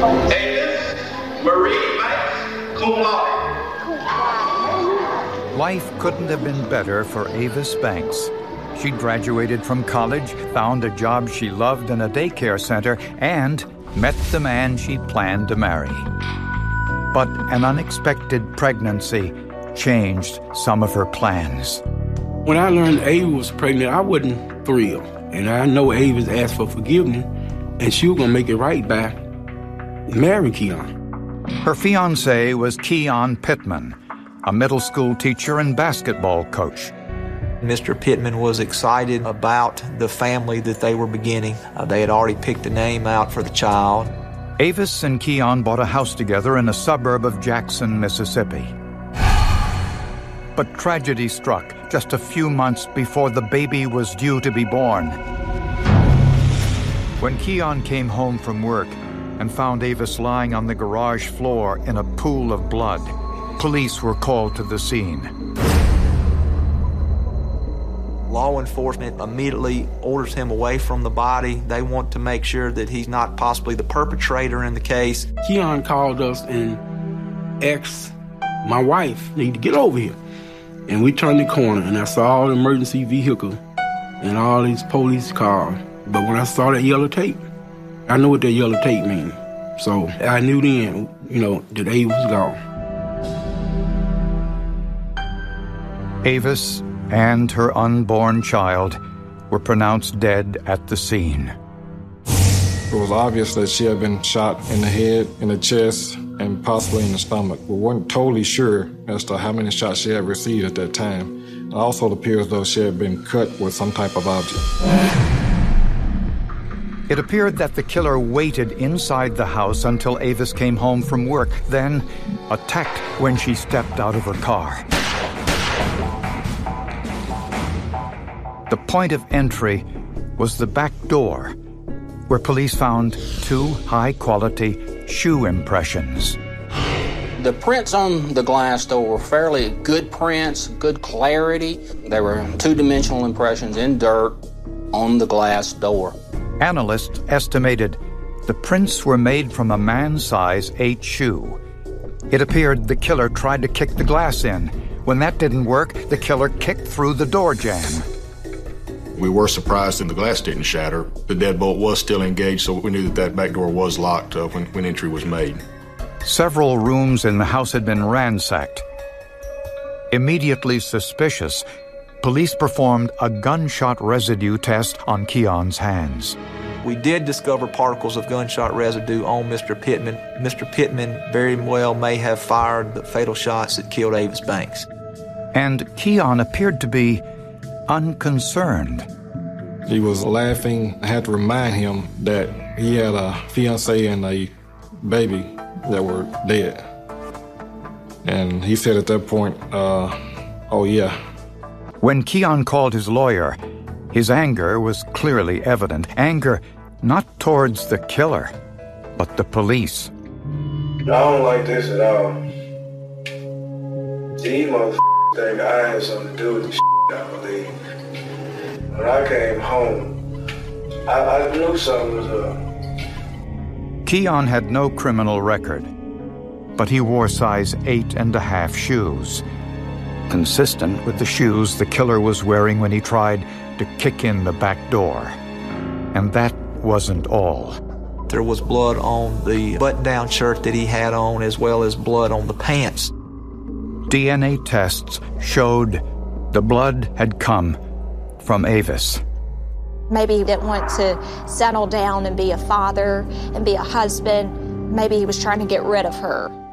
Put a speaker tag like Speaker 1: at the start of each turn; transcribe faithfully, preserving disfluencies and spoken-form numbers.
Speaker 1: Avis Marie Banks, cum laude.
Speaker 2: Life couldn't have been better for Avis Banks. She graduated from college, found a job she loved in a daycare center, and met the man she planned to marry. But an unexpected pregnancy changed some of her plans.
Speaker 3: When I learned Avis was pregnant, I wasn't thrilled. And I know Avis asked for forgiveness, and she was going to make it right by marrying Keon.
Speaker 2: Her fiancé was Keon Pittman, a middle school teacher and basketball coach.
Speaker 4: Mister Pittman was excited about the family that they were beginning. Uh, they had already picked a name out for the child.
Speaker 2: Avis and Keon bought a house together in a suburb of Jackson, Mississippi. But tragedy struck just a few months before the baby was due to be born. When Keon came home from work and found Avis lying on the garage floor in a pool of blood, police were called to the scene.
Speaker 4: Law enforcement immediately orders him away from the body. They want to make sure that he's not possibly the perpetrator in the case.
Speaker 3: Keon called us and asked my wife, need to get over here. And we turned the corner, and I saw all the emergency vehicles and all these police cars. But when I saw that yellow tape, I knew what that yellow tape means. So I knew then, you know, that Avis was gone.
Speaker 2: Avis and her unborn child were pronounced dead at the scene.
Speaker 5: It was obvious that she had been shot in the head, in the chest, and possibly in the stomach. We weren't totally sure as to how many shots she had received at that time. It also appears as though she had been cut with some type of object.
Speaker 2: It appeared that the killer waited inside the house until Avis came home from work, then attacked when she stepped out of her car. The point of entry was the back door, where police found two high-quality shoe impressions.
Speaker 6: The prints on the glass door were fairly good prints, good clarity. They were two-dimensional impressions in dirt on the glass door.
Speaker 2: Analysts estimated the prints were made from a man-size eight shoe. It appeared the killer tried to kick the glass in. When that didn't work, the killer kicked through the door jamb.
Speaker 7: We were surprised that the glass didn't shatter. The deadbolt was still engaged, so we knew that that back door was locked uh, when, when entry was made.
Speaker 2: Several rooms in the house had been ransacked. Immediately suspicious, police performed a gunshot residue test on Keon's hands.
Speaker 4: We did discover particles of gunshot residue on Mister Pittman. Mister Pittman very well may have fired the fatal shots that killed Avis Banks.
Speaker 2: And Keon appeared to be unconcerned.
Speaker 5: He was laughing. I had to remind him that he had a fiancée and a baby that were dead. And he said at that point, uh, oh yeah.
Speaker 2: When Keon called his lawyer, his anger was clearly evident. Anger not towards the killer, but the police.
Speaker 8: I don't like this at all. These motherfuckers think I had something to do with the shit, I believe. When I came home, I, I knew something was up.
Speaker 2: Keon had no criminal record, but he wore size eight and a half shoes, consistent with the shoes the killer was wearing when he tried to kick in the back door. And that wasn't all.
Speaker 4: There was blood on the button-down shirt that he had on, as well as blood on the pants.
Speaker 2: D N A tests showed the blood had come from Avis.
Speaker 9: Maybe he didn't want to settle down and be a father and be a husband. Maybe he was trying to get rid of her.